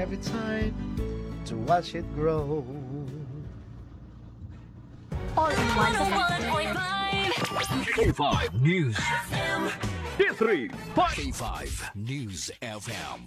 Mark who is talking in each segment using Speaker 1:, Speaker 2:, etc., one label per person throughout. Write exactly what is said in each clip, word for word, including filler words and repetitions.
Speaker 1: Every time to watch it grow.
Speaker 2: All in one.
Speaker 3: K five News. K three
Speaker 4: K five News F M.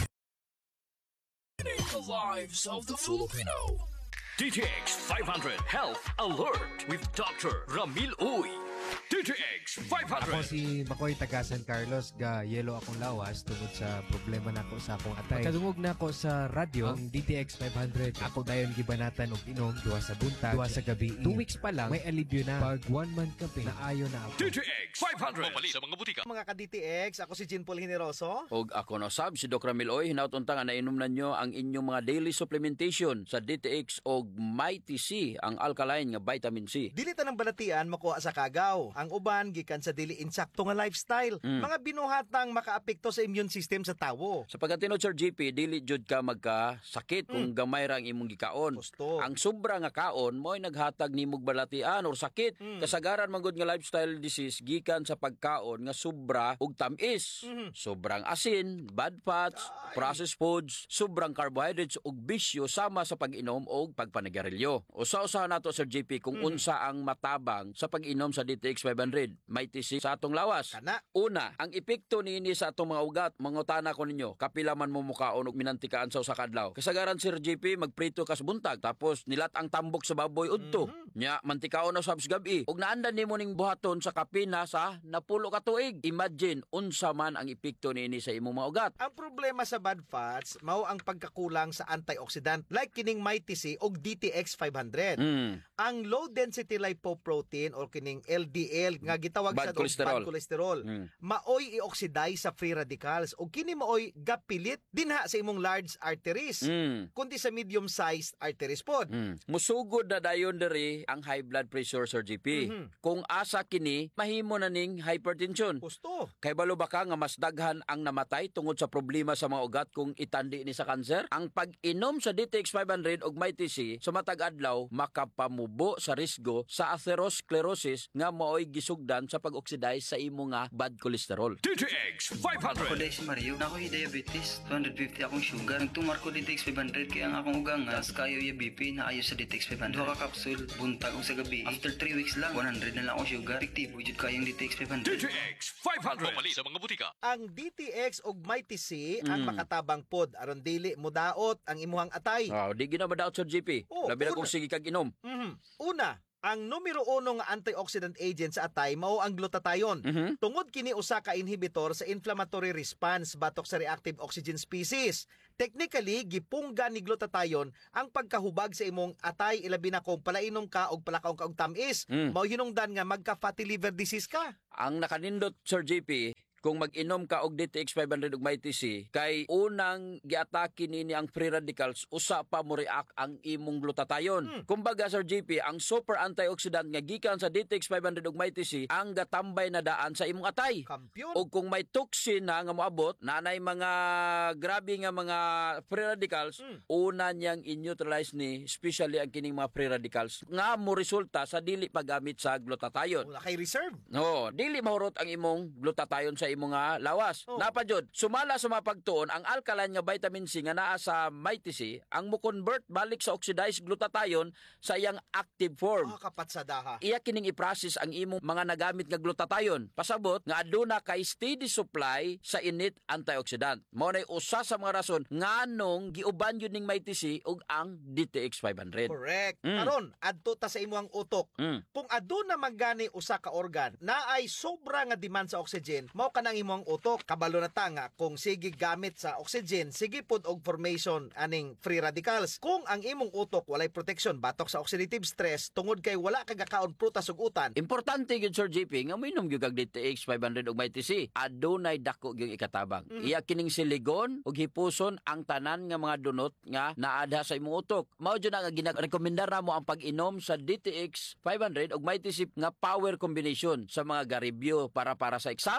Speaker 4: The lives of the Filipino.
Speaker 3: D T X five hundred Health Alert with Doctor Ramil Uy. D T X five
Speaker 1: Ako
Speaker 3: hundred.
Speaker 1: si Makoy taga San Carlos, ga yelo akong lawas tungod sa problema nako sa akong atay. Pagkadungog nako sa radyo, ang D T X five hundred, ako dayon gibanatan og inom duha sa buntag, duha sa gabi. Two weeks pa lang, may alibyo na. Pag one month ka pa, naayo na ako.
Speaker 3: D T X five hundred. Mamali sa mga butika.
Speaker 5: Mga ka-D T X, ako si Jean Paul Generoso.
Speaker 6: Og ako no sab si Doc Ramil Oy, hinautunta nga nainom na nyo ang inyong mga daily supplementation sa D T X og Mighty C, ang alkaline nga vitamin C.
Speaker 5: Dili ta ng balatian makuha sa kagaw. Ang uban gikan sa dili insakto nga lifestyle.
Speaker 6: Mm.
Speaker 5: Mga binuhatang makaapekto sa immune system sa tawo.
Speaker 6: Sa pagkatinod Sir G P, dili jud ka magkasakit kung gamay ra ang imong gikaon.
Speaker 5: Gusto.
Speaker 6: Ang sobra nga kaon mo'y naghatag nimog balatian or sakit.
Speaker 5: Mm.
Speaker 6: Kasagaran man gud nga lifestyle disease gikan sa pagkaon nga sobra og tamis.
Speaker 5: Mhm.
Speaker 6: Sobrang asin, bad fats, processed foods, sobrang carbohydrates ug bisyo sama sa pag-inom og pagpanigarilyo. Usa-usahan nato Sir G P kung
Speaker 5: Mm.
Speaker 6: unsa ang matabang sa pag-inom sa D T X five hundred. May tisi sa atong lawas.
Speaker 5: Kana.
Speaker 6: Una, ang epekto niini sa atong mga ugat, mangutana ko ninyo, kapila man mo mukaon og minantikaan sa usa ka adlaw. Kasagaran Sir G P magprito ka sa buntag tapos nilat ang tambok sa baboy udto.
Speaker 5: Mhm.
Speaker 6: Nya mantikaon na sabs gabi. Og naandan nimo ning buhaton sa kapina sa napulo ka tuig. Imagine unsa man ang epekto niini sa imong mga ugat.
Speaker 5: Ang problema sa bad fats mao ang pagkakulang sa antioxidant like kining Mighty C og D T X five hundred.
Speaker 6: Mm.
Speaker 5: Ang low density lipoprotein or kining L D L nga gitawag
Speaker 6: Bad
Speaker 5: sa
Speaker 6: cholesterol.
Speaker 5: bad cholesterol
Speaker 6: Mm.
Speaker 5: maoy i-oxidize sa free radicals o kini maoy gapilit dinha sa imong large arteries
Speaker 6: Mm.
Speaker 5: kundi sa medium sized arteries pod.
Speaker 6: Mm. Musugod na dayon diri ang high blood pressure Sir G P.
Speaker 5: Mhm.
Speaker 6: Kung asa kini mahimo na ning hypertension.
Speaker 5: Gusto.
Speaker 6: Kay balo ba ka nga mas daghan ang namatay tungod sa problema sa mga ugat kung itandi ni sa kanser? Ang pag-inom sa D T X five hundred og Mighty C sa matag adlaw makapamubo sa risgo sa atherosclerosis nga maoy gisugdan sa pag-oxidize sa imo nga bad cholesterol.
Speaker 3: D T X five
Speaker 7: Ako
Speaker 3: hundred.
Speaker 7: dahil si Mario, na ako'y diabetes, two hundred fifty akong sugar. Nagtumar ko D T X five hundred kaya ang akong ugang nga, tas kayo yung B P na ayo sa D T X five hundred. Duha ka kapsul, buntag o sa gabi. After three weeks lang, one hundred na lang akong sugar. Epektibo jud kayong D T X five
Speaker 3: D
Speaker 7: hundred.
Speaker 3: T X five hundred. Mamali sa mga butika.
Speaker 5: Ang D T X og Mighty C ang
Speaker 6: Mm.
Speaker 5: makatabang pod aron dili mudaot ang imuhang atay.
Speaker 6: Wow, di gina madaot Sir G P.
Speaker 5: Oh,
Speaker 6: Labi na
Speaker 5: una.
Speaker 6: kung sige kag inom.
Speaker 5: Mhm. Una, ang numero uno nga antioxidant agent sa atay mao ang glutathione.
Speaker 6: Mhm.
Speaker 5: Tungod kini usa ka inhibitor sa inflammatory response batok sa reactive oxygen species. Technically, gipungga ni glutathione ang pagkahubag sa imong atay ilabi na kung palainom ka og palakaw ka og tamis.
Speaker 6: Mm.
Speaker 5: Mao hinungdan nga magka fatty liver disease ka.
Speaker 6: Ang nakanindot Sir G P, kung mag-inom ka og D T X five hundred ug Mighty C, kay unang giatake nini ang free radicals, usa pa mo react ang imong glutathione.
Speaker 5: Hmm.
Speaker 6: Kumbaga Sir G P, ang super antioxidant nga gikan sa D T X five hundred ug Mighty C ang gatambay na daan sa imong atay.
Speaker 5: Kampiyon.
Speaker 6: O kung may toxin na nga moabot, nanay mga grabe nga mga free radicals,
Speaker 5: Mm.
Speaker 6: una niyang in-neutralize ni, especially ang kining mga free radicals, nga mo resulta sa dili paggamit sa glutathione.
Speaker 5: Wala kay reserve.
Speaker 6: No, dili mahurot ang imong glutathione sa imong nga lawas.
Speaker 5: Oh.
Speaker 6: Napa jud, sumala sa mga pagtuon ang alkaline nga vitamin C nga naa sa Mighty C, ang mo convert balik sa oxidized glutathione sa iyang active form.
Speaker 5: Oh, kapat sa daha.
Speaker 6: Iya kining i-process ang imong mga nagamit nga glutathione. Pasabot nga aduna kay steady supply sa init antioxidant. Mao nay usa sa mga rason nganong giuban yun ning Mighty C ug ang D T X five hundred.
Speaker 5: Correct.
Speaker 6: Mm.
Speaker 5: Karon, adto ta sa imong utok.
Speaker 6: Mm.
Speaker 5: Kung aduna magani usa ka organ na ay sobra nga demand sa oxygen, mao kanang imong utok. Kabalo na ta nga kung sige gamit sa oxygen, sige pod og formation aning free radicals. Kung ang imong utok walay protection batok sa oxidative stress tungod kay wala ka gakaon prutas ug utan,
Speaker 6: Importante gyud Sir J P nga minom gyud kag D T X five hundred ug Mighty C. Adunay dako gyud ikatabang.
Speaker 5: Mhm.
Speaker 6: Iya kining siligon ug hipuson ang tanan nga mga dunot nga naadha sa imong utok. Mao jud nga ginarekomendar namo ang pag-inom sa D T X five hundred ug Mighty C nga power combination sa mga garibyo para para sa exam,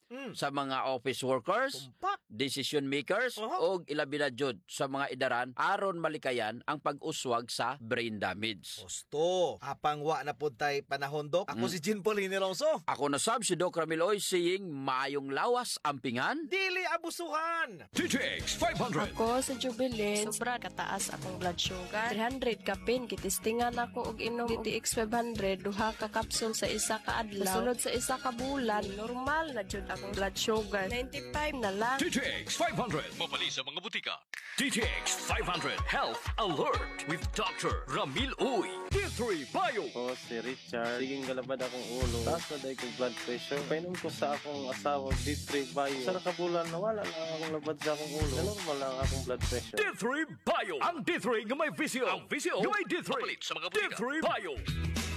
Speaker 5: Mm.
Speaker 6: sa mga office workers,
Speaker 5: Tumpak.
Speaker 6: decision makers,
Speaker 5: Oho.
Speaker 6: o ilabi na jud sa mga idaran aron malikayan ang pag-uswag sa brain damage.
Speaker 5: Gusto. Apang wa na pud tay panahon, Dok. Ako
Speaker 6: Mm.
Speaker 5: si Jean Paul Hinilongso.
Speaker 6: Ako na sab si Doc Ramil Oy saying maayong lawas ampingan.
Speaker 5: Dili abusuhan.
Speaker 3: D T X five hundred.
Speaker 2: Ako sa Jubilin, sobra kataas akong blood sugar. three hundred kapin, kitistingan ako og inom D T X five hundred, duha ka kapsul sa isa ka adlaw. Sulod sa isa ka bulan, normal na jud akong blood sugar. ninety-five na lang.
Speaker 3: D T X five hundred. Mabali sa mga butika. D T X five hundred Health Alert with Doctor Ramil Uy. D three Bio.
Speaker 8: Ako si Richard. Siging galabad akong ulo. Taas na dahil kong blood pressure. Painom ko sa akong asawang D three Bio. Sa nakabulan, nawala lang akong labad sa akong ulo. Normal lang akong blood pressure.
Speaker 3: D three Bio. Ang D three nga may visio. Ang visio nga may D three. Mapalit sa mga butika. D three Bio.